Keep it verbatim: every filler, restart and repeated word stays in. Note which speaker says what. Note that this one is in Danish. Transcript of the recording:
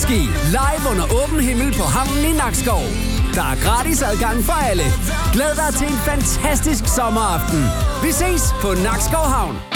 Speaker 1: Aftenski live under åben himmel på havnen i Nakskov. Der er gratis adgang for alle. Glæd dig til en fantastisk sommeraften. Vi ses på Nakskov Havn.